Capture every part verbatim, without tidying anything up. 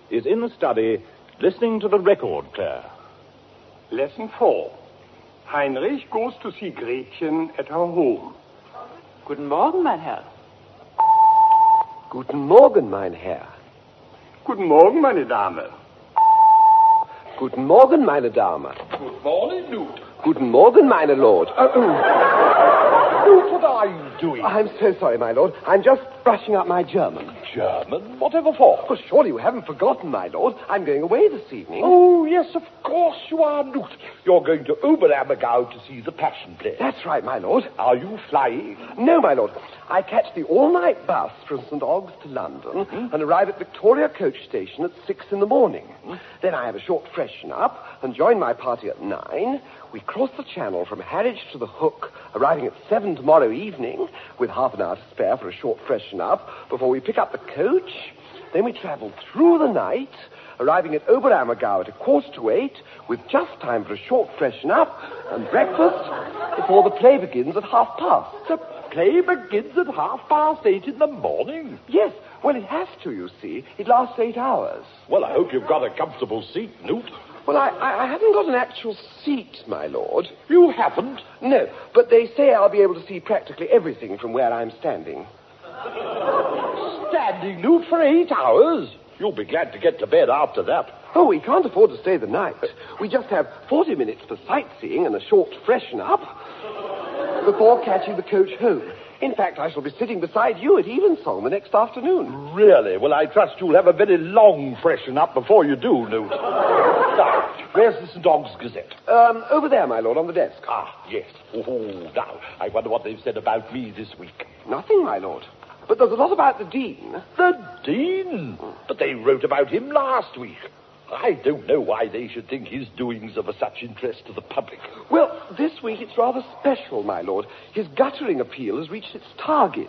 is in the study listening to the record player. Lesson four. Heinrich goes to see Gretchen at her home. Guten Morgen, mein Herr. Guten Morgen, mein Herr. Guten Morgen, meine Dame. Guten Morgen, meine Dame. Good morning, Newt. Guten Morgen, meine Lord. Uh, uh. Newt, what are you doing? I'm so sorry, my lord. I'm just brushing up my German. German? Whatever for? Well, surely you haven't forgotten, my lord. I'm going away this evening. Oh, yes, of course you are, Newt. You're going to Oberammergau to see the Passion Play. That's right, my lord. Are you flying? No, my lord. I catch the all-night bus from Saint Ogg's to London mm-hmm. and arrive at Victoria coach station at six in the morning. Mm-hmm. Then I have a short freshen up and join my party at nine. We cross the channel from Harwich to the Hook, arriving at seven tomorrow evening, with half an hour to spare for a short freshen up before we pick up the coach. Then we travel through the night, arriving at Oberammergau at a quarter to eight, with just time for a short freshen up and breakfast before the play begins at half past. The play begins at half past eight in the morning? Yes. Well, it has to, you see. It lasts eight hours. Well, I hope you've got a comfortable seat, Newt. Well, I, I haven't got an actual seat, my lord. You haven't? No, but they say I'll be able to see practically everything from where I'm standing. Standing, Newt, for eight hours? You'll be glad to get to bed after that. Oh, we can't afford to stay the night. We just have forty minutes for sightseeing and a short freshen up before catching the coach home. In fact, I shall be sitting beside you at Evensong the next afternoon. Really? Well, I trust you'll have a very long freshen up before you do, Newt. Now, where's the Saint Ogg's Gazette? Um, over there, my lord, on the desk. Ah, yes. Oh, now, I wonder what they've said about me this week. Nothing, my lord. But there's a lot about the Dean. The Dean? But they wrote about him last week. I don't know why they should think his doings are of such interest to the public. Well, this week it's rather special, my lord. His guttering appeal has reached its target.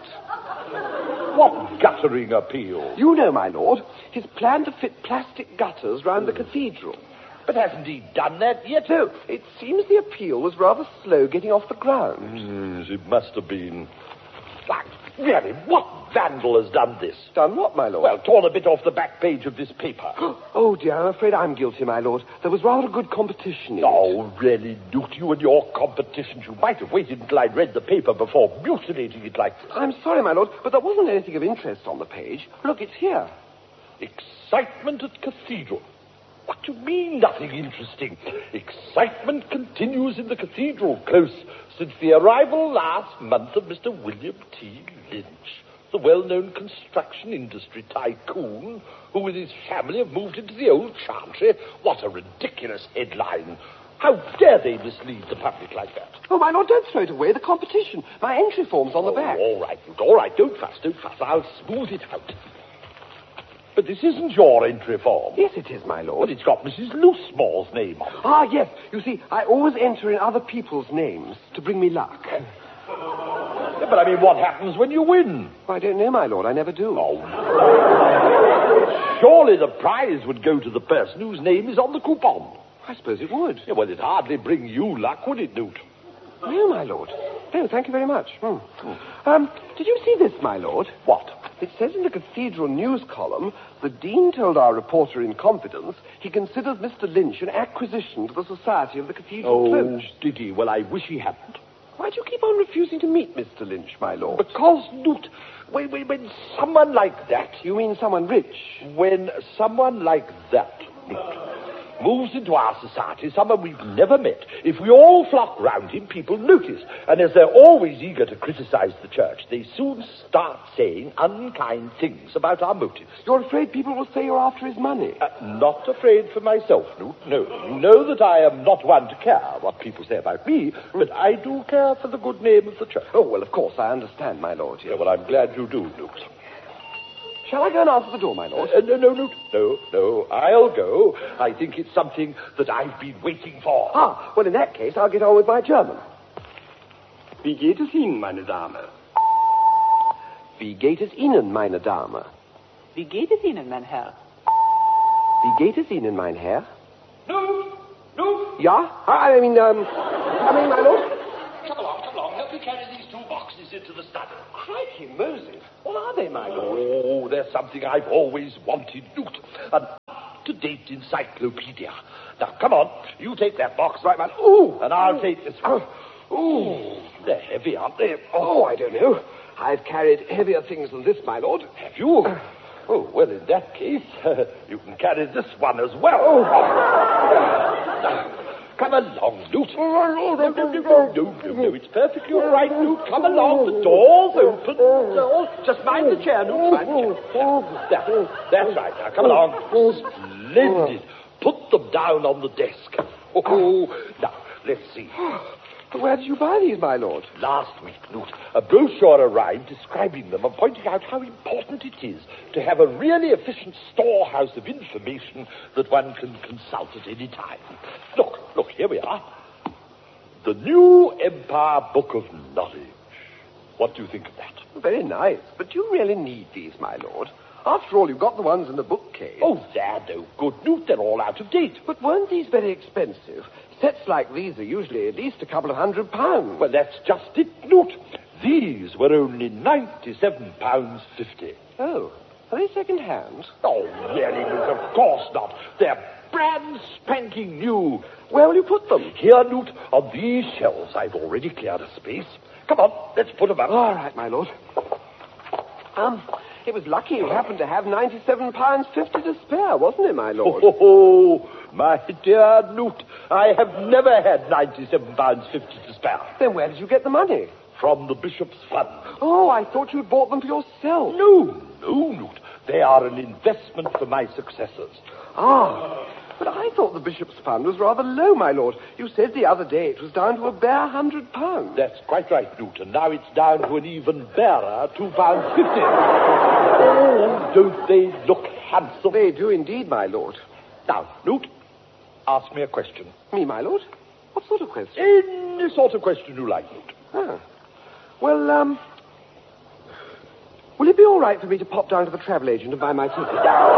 What guttering appeal? You know, my lord, his plan to fit plastic gutters round the cathedral. But hasn't he done that yet? No, it seems the appeal was rather slow getting off the ground. Yes, it must have been. Like, really, what vandal has done this? Done what, my lord? Well, torn a bit off the back page of this paper. Oh, dear, I'm afraid I'm guilty, my lord. There was rather a good competition in oh, it. Oh, really, Newt, you and your competitions. You might have waited until I'd read the paper before mutilating it like this. I'm sorry, my lord, but there wasn't anything of interest on the page. Look, it's here. Excitement at Cathedral. What do you mean, nothing interesting? Excitement continues in the Cathedral Close since the arrival last month of Mister William T. Lynch, the well-known construction industry tycoon, who with his family have moved into the old chantry. What a ridiculous headline. How dare they mislead the public like that? Oh, my lord, don't throw it away. The competition. My entry form's on the oh, back. All right, Newt, all right. Don't fuss, don't fuss. I'll smooth it out. But this isn't your entry form. Yes, it is, my lord. But it's got Missus Loosemore's name on it. Ah, yes. You see, I always enter in other people's names to bring me luck. Yeah, but I mean, what happens when you win? I don't know, my lord. I never do. Oh. Surely the prize would go to the person whose name is on the coupon. I suppose it would. Yeah, well, it'd hardly bring you luck, would it, Newt? No, my lord. No, thank you very much. Hmm. Um, did you see this, my lord? What? It says in the Cathedral News column, the Dean told our reporter in confidence he considers Mister Lynch an acquisition to the Society of the Cathedral Oh, Close. did he? Well, I wish he hadn't. Why do you keep on refusing to meet Mister Lynch, my lord? Because, Newt, when, when, when someone like that... You mean someone rich? When someone like that, Newt, moves into our society, someone we've never met, if we all flock round him, people notice. And as they're always eager to criticize the church, they soon start saying unkind things about our motives. You're afraid people will say you're after his money? Uh, not afraid for myself, Newt. No, you know that I am not one to care what people say about me, but I do care for the good name of the church. Oh, well, of course, I understand, my lord. Yeah, well, I'm glad you do, Newt. Shall I go and answer the door, my lord? Uh, no, no, no, no, no. I'll go. I think it's something that I've been waiting for. Ah, well, in that case, I'll get on with my German. Wie geht es Ihnen, meine Dame? Wie geht es Ihnen, meine Dame? Wie geht es Ihnen, mein Herr? Wie geht es Ihnen, mein Herr? No, no. Ja? I mean, um, I mean, my lord? Come along, come along. Help me carry these two boxes into the study. Crikey, Moses. What are they, my lord? Oh, there's something I've always wanted, Newt. An up-to-date encyclopedia. Now, come on. You take that box. Right, man. Ooh! And I'll take this one. Ooh! They're heavy, aren't they? Oh, I don't know. I've carried heavier things than this, my lord. Have you? Oh, well, in that case, uh, you can carry this one as well. Oh. Now, come along, Newt. No, no, no, no, no, no, it's perfectly all right, Newt. Come along, the door's open. Oh, just mind the chair, Newt, mind the chair. That, that's right, now, come along. Splendid. Put them down on the desk. Oh, now, let's see. But where did you buy these, my lord? Last week, Newt, a brochure arrived describing them and pointing out how important it is to have a really efficient storehouse of information that one can consult at any time. Look, look, here we are. The New Empire Book of Knowledge. What do you think of that? Very nice. But do you really need these, my lord? After all, you've got the ones in the bookcase. Oh, they're no good, Newt. They're all out of date. But weren't these very expensive? Sets like these are usually at least a couple of hundred pounds. Well, that's just it, Newt. These were only ninety-seven pounds fifty. Oh, are they second-hand? Oh, really, Newt, of course not. They're brand spanking new. Where will you put them? Here, Newt, on these shelves. I've already cleared a space. Come on, let's put them up. All right, my lord. Um, it was lucky you happened to have ninety-seven pounds fifty to spare, wasn't it, my lord? Oh, oh, my dear Newt, I have never had ninety-seven pounds fifty to spare. Then where did you get the money? From the Bishop's Fund. Oh, I thought you'd bought them for yourself. No, no, Newt. They are an investment for my successors. Ah, but I thought the Bishop's Fund was rather low, my lord. You said the other day it was down to a bare hundred pounds. That's quite right, Newt, and now it's down to an even barer two pounds fifty. Oh, don't they look handsome? They do indeed, my lord. Now, Newt, ask me a question. Me, my lord? What sort of question? Any sort of question you like, Newt. Ah. Well, um... will it be all right for me to pop down to the travel agent and buy my ticket?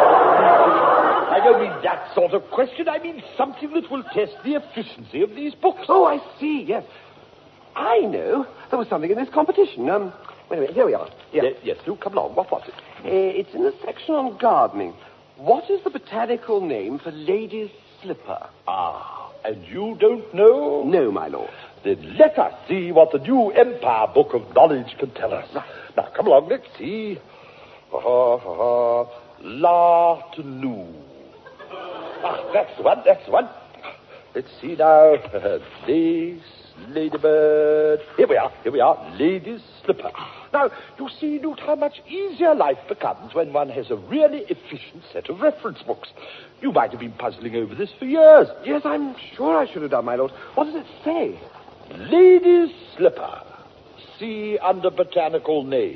I don't mean that sort of question. I mean something that will test the efficiency of these books. Oh, I see, yes. I know. There was something in this competition. Um, wait a minute, here we are. Yeah. Yes, yes, do come along. What was it? Uh, it's in the section on gardening. What is the botanical name for lady's slipper? Ah, and you don't know? No, my lord. Then let us see what the New Empire Book of Knowledge can tell us. Right. Now, come along, let's see. Ha, ha, ha. La to new. Ah, that's the one, that's the one. Let's see now. Lace, ladybird. Here we are, here we are. Lady's slipper. Now, you see, Newt, how much easier life becomes when one has a really efficient set of reference books. You might have been puzzling over this for years. Yes, I'm sure I should have done, my lord. What does it say? Lady's slipper. See under botanical name.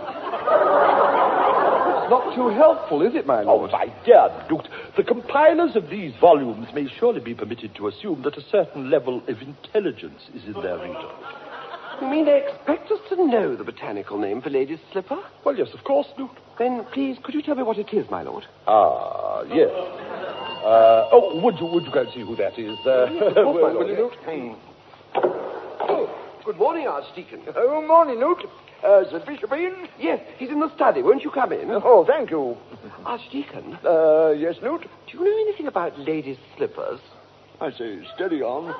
It's not too helpful, is it, my Oh, lord? my dear Newt, the compilers of these volumes may surely be permitted to assume that a certain level of intelligence is in their readers. You mean they expect us to know the botanical name for lady's slipper? Well, yes, of course, Newt. Then, please, could you tell me what it is, my lord? Ah, yes. Uh, oh, would you, would you go and see who that is? Uh, Yes, of course, my will lord, you, yes. Newt? Oh, good morning, Archdeacon. Oh, morning, Newt. Uh, is the bishop in? Yes, he's in the study. Won't you come in? Oh, thank you. Archdeacon, Uh, yes, Newt? do you know anything about ladies' slippers? I say, steady on.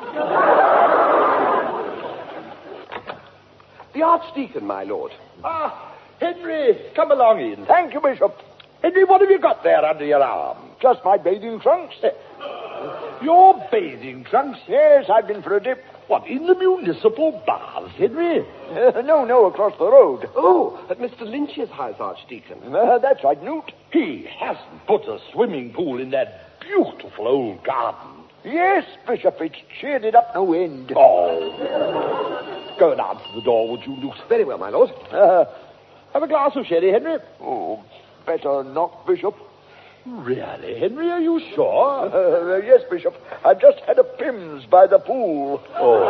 The Archdeacon, my lord. Ah, Henry, come along in. Thank you, Bishop. Henry, what have you got there under your arm? Just my bathing trunks. Your bathing trunks? Yes, I've been for a dip. What, in the municipal baths, Henry? Uh, no, no, across the road. Oh, at Mister Lynch's house, Archdeacon. Uh, that's right, Newt. He hasn't put a swimming pool in that beautiful old garden. Yes, Bishop, it's cheered it up no end. Oh. Go and answer the door, would you, Newt? Very well, my lord. Uh, have a glass of sherry, Henry. Oh, better not, Bishop. Really, Henry, are you sure? Uh, yes, Bishop. I've just had a Pimm's by the pool. Oh.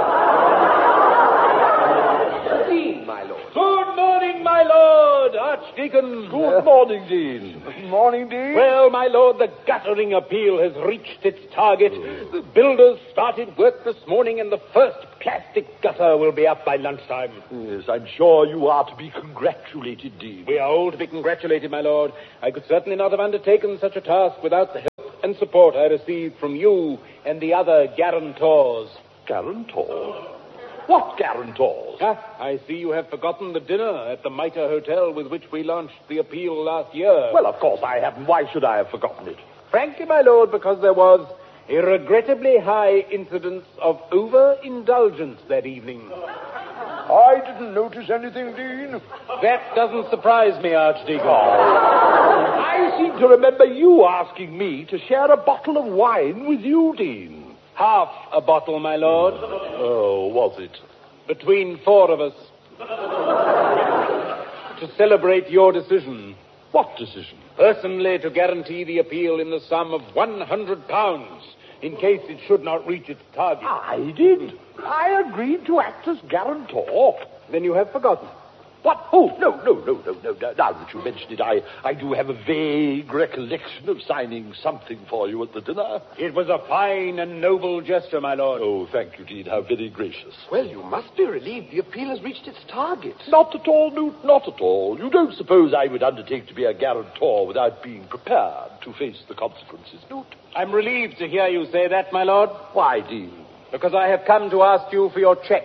Dean, my lord. Good morning, my lord, Archdeacon. Good morning, Dean. Morning, Dean. Well, my lord, the guttering appeal has reached its target. The builders started work this morning, and the first plastic gutter will be up by lunchtime. Yes, I'm sure you are to be congratulated, Dean. We are all to be congratulated, my lord. I could certainly not have undertaken such a task without the help and support I received from you and the other guarantors. Guarantors? What guarantors? Ah, I see you have forgotten the dinner at the Mitre Hotel with which we launched the appeal last year. Well, of course I haven't. Why should I have forgotten it? Frankly, my lord, because there was a regrettably high incidence of overindulgence that evening. I didn't notice anything, Dean. That doesn't surprise me, Archdeacon. I seem to remember you asking me to share a bottle of wine with you, Dean. Half a bottle, my lord. Oh, was it? Between four of us. To celebrate your decision. What decision? Personally, to guarantee the appeal in the sum of one hundred pounds, in case it should not reach its target. I did. I agreed to act as guarantor. Then you have forgotten. What? Oh, no, no, no, no, no. no. Now that you mention it, I, I do have a vague recollection of signing something for you at the dinner. It was a fine and noble gesture, my lord. Oh, thank you, Dean. How very gracious. Well, you must be relieved. The appeal has reached its target. Not at all, Newt, not at all. You don't suppose I would undertake to be a guarantor without being prepared to face the consequences, Newt? I'm relieved to hear you say that, my lord. Why, Dean? Because I have come to ask you for your cheque.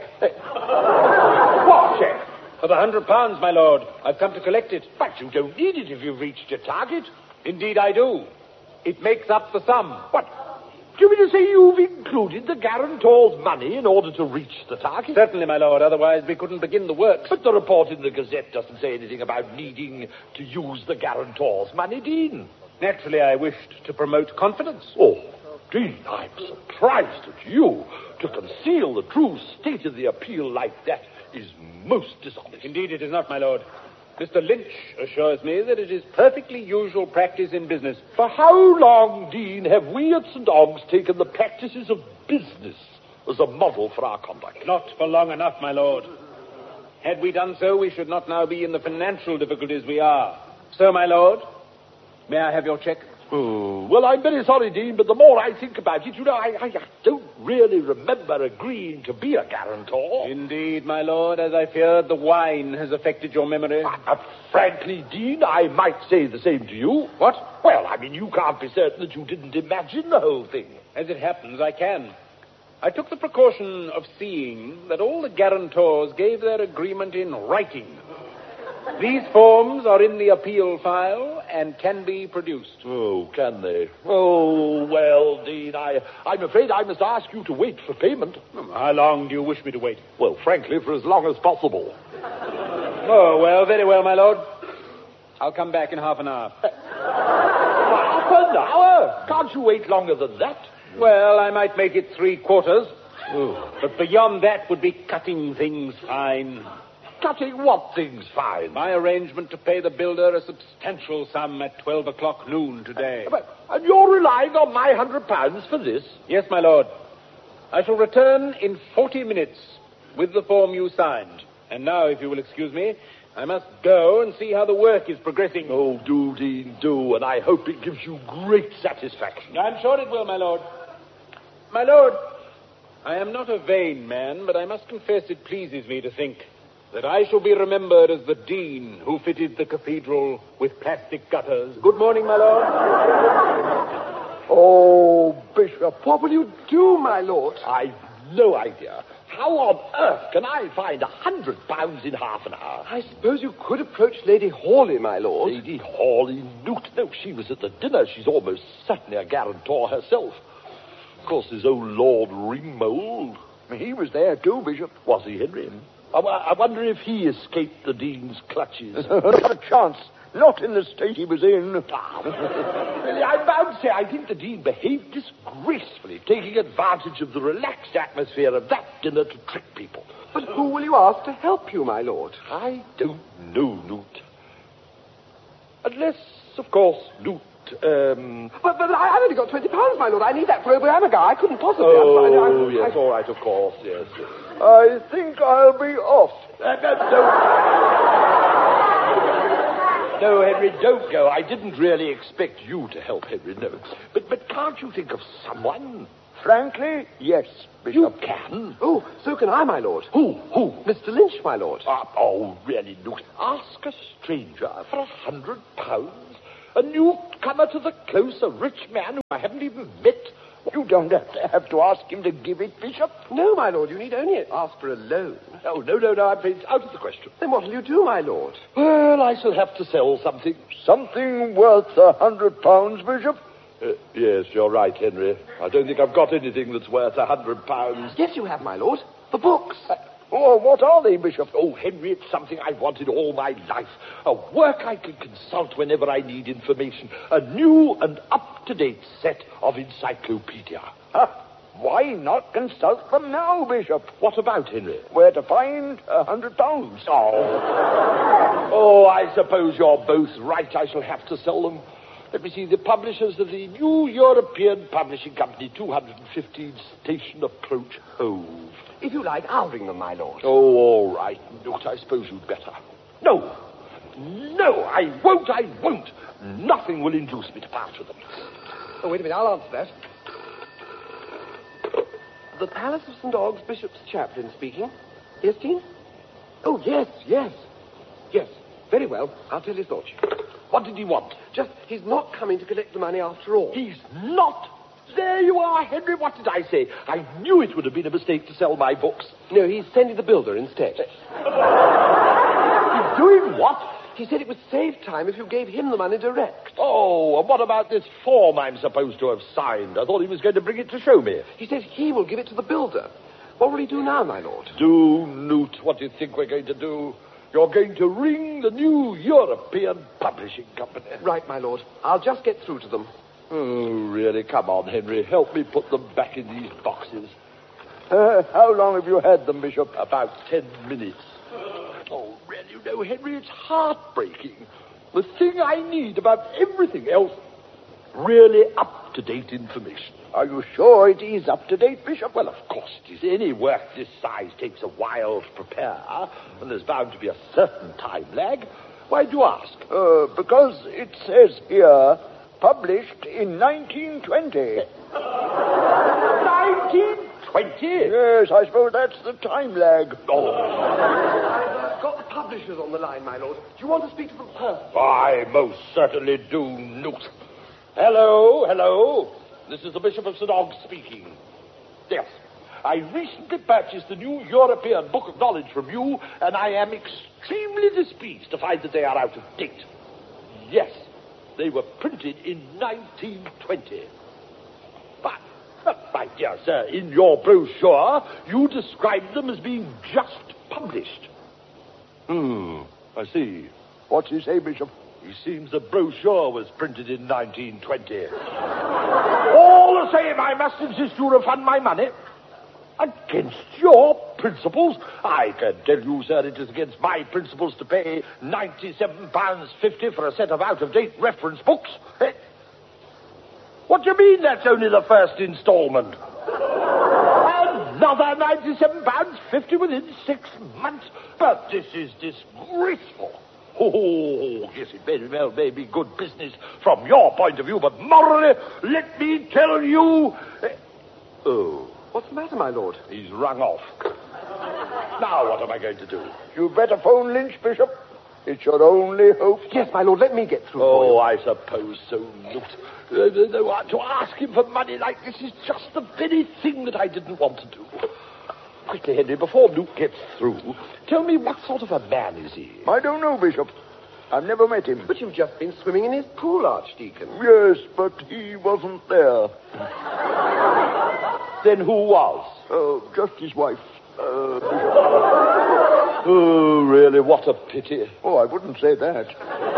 What cheque? For the hundred pounds, my lord. I've come to collect it. But you don't need it if you've reached your target. Indeed, I do. It makes up the sum. What? Do you mean to say you've included the guarantor's money in order to reach the target? Certainly, my lord. Otherwise, we couldn't begin the works. But the report in the Gazette doesn't say anything about needing to use the guarantor's money, Dean. Naturally, I wished to promote confidence. Oh, Dean, I'm surprised at you. To conceal the true state of the appeal like that is most dishonest. Indeed, it is not, my lord. Mister Lynch assures me that it is perfectly usual practice in business. For how long, Dean, have we at Saint Og's taken the practices of business as a model for our conduct? Not for long enough, my lord. Had we done so, we should not now be in the financial difficulties we are. So, my lord, may I have your cheque? Oh, well, I'm very sorry, Dean, but the more I think about it, you know, I, I don't really remember agreeing to be a guarantor. Indeed, my lord, as I feared, the wine has affected your memory. Uh, uh, frankly, Dean, I might say the same to you. What? Well, I mean, you can't be certain that you didn't imagine the whole thing. As it happens, I can. I took the precaution of seeing that all the guarantors gave their agreement in writing. These forms are in the appeal file and can be produced. Oh, can they? Oh, well, Dean, I, I'm afraid I must ask you to wait for payment. How long do you wish me to wait? Well, frankly, for as long as possible. Oh, well, very well, my lord. I'll come back in half an hour. Half an hour? Can't you wait longer than that? Well, I might make it three quarters. Oh. But beyond that would be cutting things fine. Cutting what things fine? My arrangement to pay the builder a substantial sum at twelve o'clock noon today. But, and you're relying on my hundred pounds for this? Yes, my lord. I shall return in forty minutes with the form you signed. And now, if you will excuse me, I must go and see how the work is progressing. Oh, do, Dean, do, and I hope it gives you great satisfaction. I'm sure it will, my lord. My lord, I am not a vain man, but I must confess it pleases me to think that I shall be remembered as the dean who fitted the cathedral with plastic gutters. Good morning, my lord. Oh, Bishop, what will you do, my lord? I've no idea. How on earth can I find a hundred pounds in half an hour? I suppose you could approach Lady Hawley, my lord. Lady Hawley, Newt. No, she was at the dinner. She's almost certainly a guarantor herself. Of course, there's old Lord Ringmold. He was there too, Bishop. Was he, Henry? I, I wonder if he escaped the Dean's clutches. Not a chance. Not in the state he was in. Ah, really, I'm bound to say I think the Dean behaved disgracefully, taking advantage of the relaxed atmosphere of that dinner to trick people. But who will you ask to help you, my lord? I don't know, Newt. Unless, of course, Newt, um... But, but I, I've only got twenty pounds, my lord. I need that for Oberammergau. I couldn't possibly... Oh, I, I, I, yes, I... all right, of course, yes. I think I'll be off. Uh, no, no. No, Henry, don't go. I didn't really expect you to help, Henry, no. But, but can't you think of someone? Frankly, yes, Bishop. You can. Oh, so can I, my lord. Who? Who? Mister Lynch, my lord. Uh, oh, really, Newt. Ask a stranger for a hundred pounds? A newcomer to the close, a rich man who I haven't even met. You don't have to, have to ask him to give it, Bishop. No, my lord, you need only ask for a loan. Oh, no, no, no, I'm afraid it's out of the question. Then what'll you do, my lord? Well, I shall have to sell something. Something worth a hundred pounds, Bishop? Uh, yes, you're right, Henry. I don't think I've got anything that's worth a hundred pounds. Yes, you have, my lord. The books. Uh, Oh, what are they, Bishop? Oh, Henry, it's something I've wanted all my life. A work I can consult whenever I need information. A new and up-to-date set of encyclopedia. Huh? Why not consult them now, Bishop? What about, Henry? Where to find a hundred pounds? Oh. oh, I suppose you're both right. I shall have to sell them. Let me see, the publishers of the New European Publishing Company, two hundred fifteen Station Approach, Hove. If you like, I'll ring them, my lord. Oh, all right. Newt, I suppose you'd better. No. No, I won't, I won't. Nothing will induce me to part with them. Oh, wait a minute, I'll answer that. The Palace of Saint Og's Bishop's chaplain speaking. Yes, Dean? Oh, yes, yes. Yes, very well. I'll tell his lordship. What did he want? Just, he's not coming to collect the money after all. He's not? There you are, Henry. What did I say? I knew it would have been a mistake to sell my books. No, he's sending the builder instead. He's doing what? He said it would save time if you gave him the money direct. Oh, and what about this form I'm supposed to have signed? I thought he was going to bring it to show me. He said he will give it to the builder. What will he do now, my lord? Do, Newt. What do you think we're going to do? You're going to ring the New European Publishing Company. Right, my lord. I'll just get through to them. Oh, really? Come on, Henry. Help me put them back in these boxes. Uh, how long have you had them, Bishop? About ten minutes. Oh, really, you know, Henry, it's heartbreaking. The thing I need about everything else, really up-to-date information. Are you sure it is up-to-date, Bishop? Well, of course it is. Any work this size takes a while to prepare, and there's bound to be a certain time lag. Why do you ask? Uh, because it says here, published in nineteen twenty. nineteen twenty? Yes, I suppose that's the time lag. Oh. I've uh, got the publishers on the line, my lord. Do you want to speak to them personally? I most certainly do, Newt. Hello, hello. This is the Bishop of Saint Og's speaking. Yes. I recently purchased the New European Book of Knowledge from you, and I am extremely displeased to find that they are out of date. Yes, they were printed in nineteen twenty. But, but, my dear sir, in your brochure, you described them as being just published. Hmm, I see. What's he say, Bishop? It seems the brochure was printed in nineteen twenty. All the same, I must insist you refund my money. Against your principles? I can tell you, sir, it is against my principles to pay ninety-seven pounds fifty for a set of out-of-date reference books. Eh? What do you mean that's only the first installment? Another ninety-seven pounds fifty within six months? But this is disgraceful. Oh, yes, it very well may be good business from your point of view, but morally, let me tell you... Uh, oh, What's the matter, my lord? he's rung off. Now what am I going to do? You better phone Lynch, Bishop. It's your only hope. Yes, my lord, let me get through for you. Oh, I suppose so, Newt. Uh, uh, to ask him for money like this is just the very thing that I didn't want to do. Quickly, Henry, before Newt gets through, tell me what sort of a man is he? I don't know, Bishop. I've never met him. But you've just been swimming in his pool, Archdeacon. Yes, but he wasn't there. Then who was? Oh, just his wife. Uh, Bishop. Oh, really, what a pity. Oh, I wouldn't say that.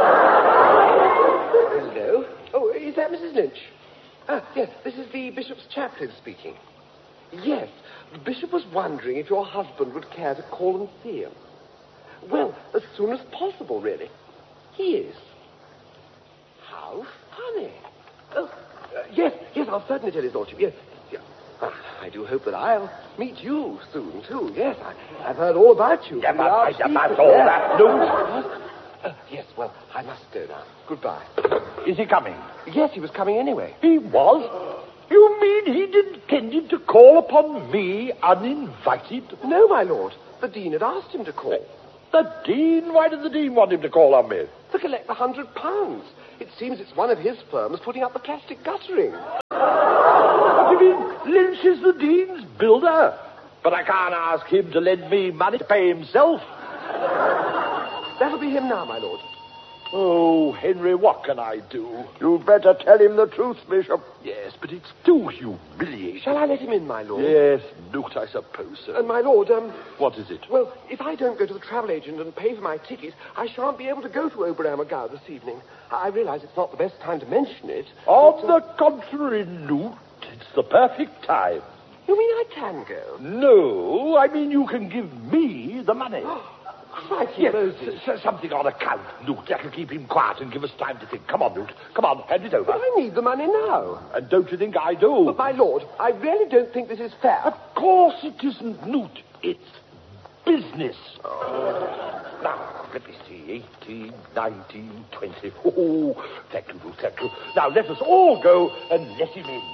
Hello? Oh, is that Missus Lynch? Ah, yes, this is the Bishop's chaplain speaking. Yes, the Bishop was wondering if your husband would care to call and see him. Well, as soon as possible, really. He is. How funny. Oh, uh, yes, yes, I'll certainly tell his lordship. Yes, yes. Ah, I do hope that I'll meet you soon, too. Yes, I, I've heard all about you. Yeah, from the but I Archdeacon. about all Yes. that, Newt. Uh, yes, well, I must go now. Goodbye. Is he coming? Yes, he was coming anyway. He was? You mean he'd intended to call upon me uninvited? No, my lord. The Dean had asked him to call. The Dean? Why did the Dean want him to call on me? To collect the hundred pounds. It seems it's one of his firms putting up the plastic guttering. What do you mean? Lynch is the Dean's builder. But I can't ask him to lend me money to pay himself. That'll be him now, my lord. Oh, Henry, what can I do? You'd better tell him the truth, Bishop. Yes, but it's too humiliating. Shall I let him in, my lord? Yes, Newt, I suppose so. And my lord, um... What is it? Well, if I don't go to the travel agent and pay for my ticket, I shan't be able to go to Oberammergau this evening. I realise it's not the best time to mention it. On but, uh, the contrary, Newt, it's the perfect time. You mean I can go? No, I mean you can give me the money. Crikey, Yes, Moses. s- s- something on account, Newt. That'll keep him quiet and give us time to think. Come on, Newt. Come on, hand it over. But I need the money now. And don't you think I do? But, my lord, I really don't think this is fair. Of course it isn't, Newt. It's business. Now, let me see. eighteen, nineteen, twenty. Oh, thank you, Newt, thank you. Now, let us all go and let him in.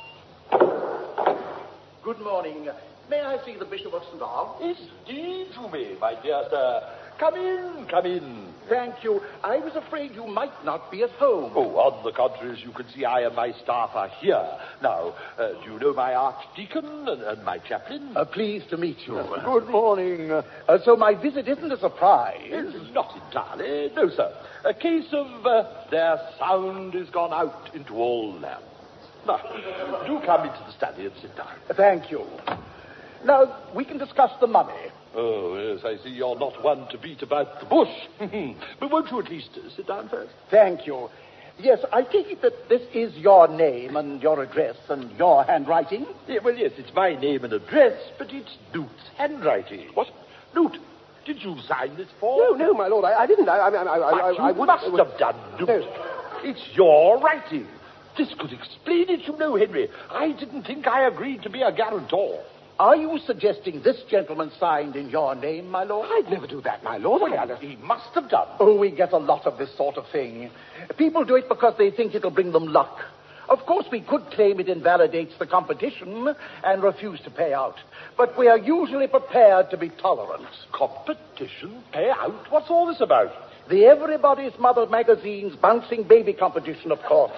Good morning. May I see the Bishop of Saint Albans? Indeed you may, my dear sir. Come in, come in. Thank you. I was afraid you might not be at home. Oh, on the contrary, as you can see, I and my staff are here. Now, uh, do you know my archdeacon and, and my chaplain? Uh, pleased to meet you. Good morning. Uh, so my visit isn't a surprise. It's not entirely. No, sir. A case of uh, their sound is gone out into all lands. Now, do come into the study and sit down. Thank you. Now, we can discuss the money. Oh, yes, I see you're not one to beat about the bush. But won't you at least uh, sit down first? Thank you. Yes, I take it that this is your name and your address and your handwriting? Yeah, well, yes, it's my name and address, but it's Newt's handwriting. What? Newt, did you sign this form? No, no, my lord, I, I didn't. I, I, I, I, But I, you I would, must I would- have done, Newt. No. It's your writing. This could explain it, you know, Henry. I didn't think I agreed to be a guarantor. Are you suggesting this gentleman signed in your name, my lord? I'd never do that, my lord. Well, he must have done. Oh, we get a lot of this sort of thing. People do it because they think it'll bring them luck. Of course, we could claim it invalidates the competition and refuse to pay out. But we are usually prepared to be tolerant. Competition? Pay out? What's all this about? The Everybody's Mother magazine's bouncing baby competition, of course.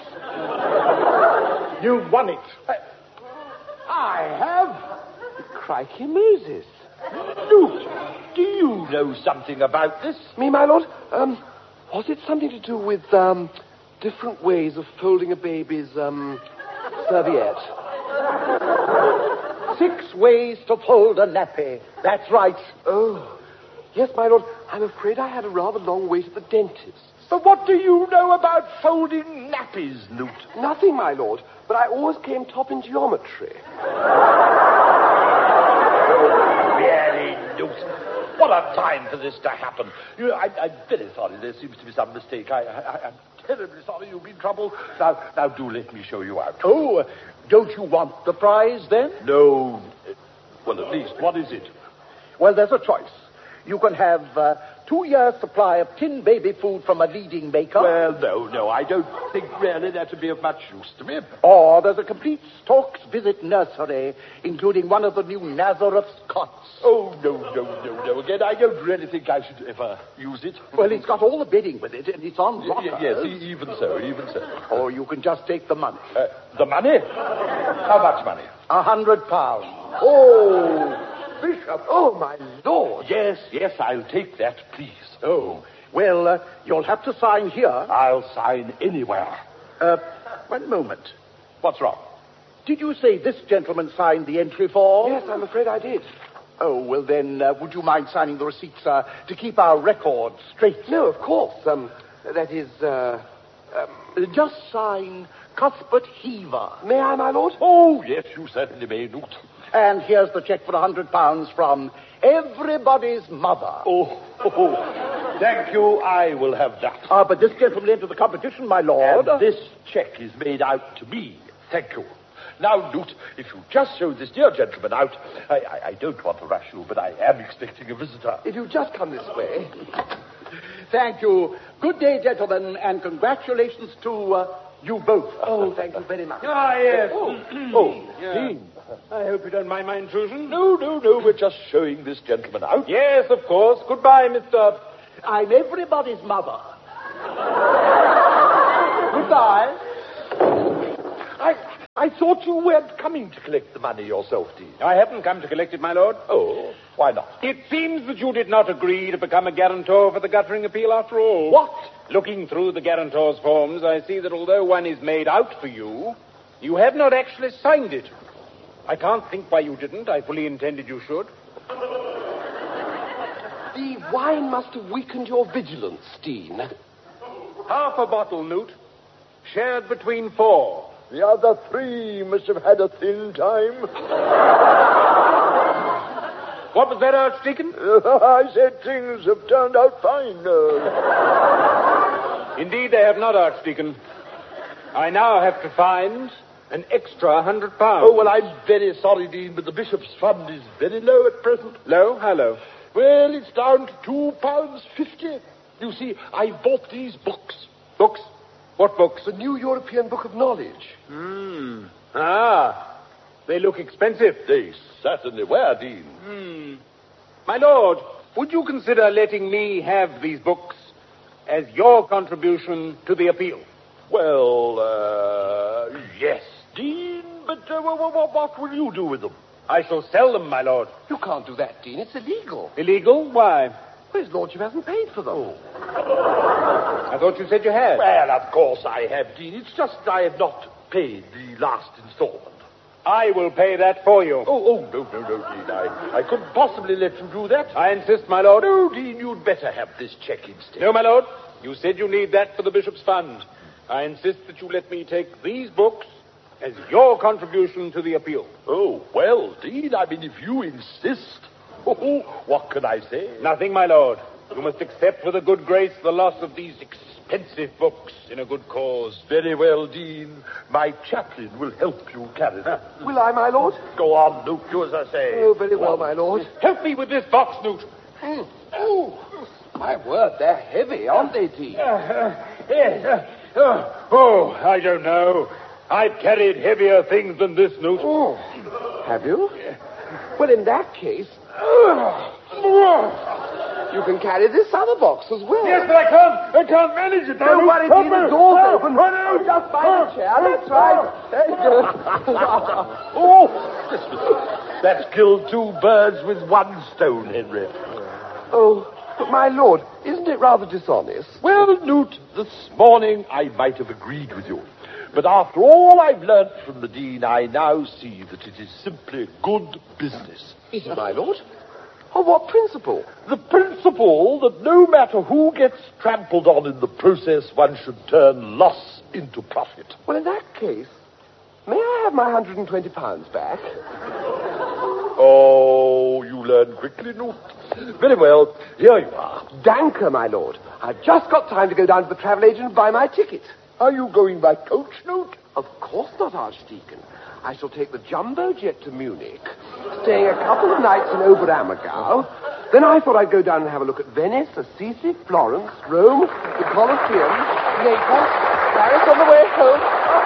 You won it. I, I have. Crikey Moses. Newt, do you know something about this? Me, my lord? Um, was it something to do with, um, different ways of folding a baby's, um, serviette? Six ways to fold a nappy. That's right. Oh. Yes, my lord. I'm afraid I had a rather long way to the dentist. But what do you know about folding nappies, Newt? Nothing, my lord. But I always came top in geometry. Really, Newt? What a time for this to happen. You know, I, I'm very sorry. There seems to be some mistake. I, I, I'm terribly sorry you've been in trouble. Now, now, do let me show you out. Oh, don't you want the prize, then? No. Well, at least, what is it? Well, there's a choice. You can have uh, two years' supply of tin baby food from a leading maker. Well, no, no, I don't think really that would be of much use to me. Or there's a complete Stork's Visit nursery, including one of the new Nazareth's cots. Oh, no, no, no, no. Again, I don't really think I should ever use it. Well, it's got all the bedding with it, and it's on Y- rockers. y- yes, e- even so, even so. Or you can just take the money. Uh, the money? How much money? A hundred pounds. Oh, Bishop. Oh, my lord. Yes, yes, I'll take that, please. Oh, well, uh, you'll have to sign here. I'll sign anywhere. Uh, one moment. What's wrong? Did you say this gentleman signed the entry form? Yes, I'm afraid I did. Oh, well, then, uh, would you mind signing the receipt, sir, to keep our record straight? No, of course. Um, that is, uh... Um, Uh, just sign Cuthbert Heaver. may I, my lord? Oh, yes, you certainly may, Newt. And here's the check for a hundred pounds from Everybody's Mother. Oh, oh, thank you. I will have that. Ah, but this gentleman entered the competition, my lord. And this check is made out to me. Thank you. Now, Newt, if you just show this dear gentleman out, I, I, I don't want to rush you, but I am expecting a visitor. If you just come this way. Thank you. Good day, gentlemen, and congratulations to uh, you both. Oh, thank you very much. Ah, yes. Oh, Dean. I hope you don't mind my intrusion. No, no, no, we're just showing this gentleman out. Yes, of course. Goodbye, Mister... I'm Everybody's Mother. Goodbye. I, I thought you weren't coming to collect the money yourself, Dean. I haven't come to collect it, my lord. Oh, why not? It seems that you did not agree to become a guarantor for the guttering appeal after all. What? Looking through the guarantor's forms, I see that although one is made out for you, you have not actually signed it. I can't think why you didn't. I fully intended you should. The wine must have weakened your vigilance, Dean. Half a bottle, Newt. Shared between four. The other three must have had a thin time. What was that, Archdeacon? Uh, I said things have turned out fine. Uh... Indeed, they have not, Archdeacon. I now have to find an extra hundred pounds. Oh, well, I'm very sorry, Dean, but the bishop's fund is very low at present. Low? How low? Well, it's down to two pounds fifty. You see, I bought these books. Books? What books? The New European Book of Knowledge. Hmm. Ah. They look expensive. They certainly were, Dean. Hmm. My lord, would you consider letting me have these books as your contribution to the appeal? Well, uh, yes, Dean, but uh, what, what, what will you do with them? I shall sell them, my lord. You can't do that, Dean. It's illegal. Illegal? Why? Well, his lordship hasn't paid for them. Oh. I thought you said you had. Well, of course I have, Dean. It's just that I have not paid the last installment. I will pay that for you. Oh, oh, no, no, no, Dean. I, I couldn't possibly let you do that. I insist, my lord. No, Dean, you'd better have this check instead. No, my lord. You said you need that for the bishop's fund. I insist that you let me take these books as your contribution to the appeal. Oh, well, Dean, I mean, if you insist. Oh, what can I say? Nothing, my lord. You must accept with a good grace the loss of these expensive books in a good cause. Very well, Dean. My chaplain will help you carry them. Will I, my lord? Go on, Luke, do as I say. Oh, very well, my lord. Help me with this box, Newt. Mm. Oh, my word, they're heavy, aren't they, Dean? Uh, yes. Uh, uh, oh, I don't know. I've carried heavier things than this, Newt. Oh, have you? Well, in that case, you can carry this other box as well. Yes, but I can't. I can't manage it. Don't worry, Dean. The door's open. Run out. Just by the chair. That's right. There you go. Oh, that's killed two birds with one stone, Henry. Oh, but my lord, isn't it rather dishonest? Well, Newt, this morning I might have agreed with you. But after all I've learnt from the Dean, I now see that it is simply good business. Is it, my lord? On what principle? The principle that no matter who gets trampled on in the process, one should turn loss into profit. Well, in that case, may I have my one hundred twenty pounds back? Oh, you learn quickly, Newt. Very well, here you are. Danke, my lord. I've just got time to go down to the travel agent and buy my ticket. Are you going by coach, Newt? Of course not, Archdeacon. I shall take the jumbo jet to Munich, staying a couple of nights in Oberammergau. Then I thought I'd go down and have a look at Venice, Assisi, Florence, Rome, the Colosseum, Naples, Paris on the way home.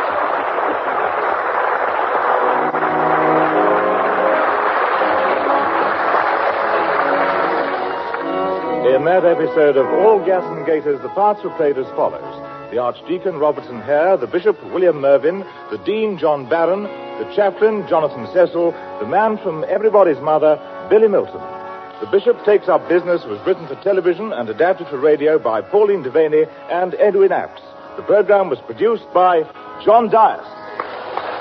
In that episode of All Gas and Gaiters, the parts were played as follows. The Archdeacon, Robertson Hare, the Bishop, William Mervyn, the Dean, John Barron, the Chaplain, Jonathan Cecil, the man from Everybody's Mother, Billy Milton. The Bishop Takes Up Business was written for television and adapted for radio by Pauline Devaney and Edwin Apps. The program was produced by John Dias.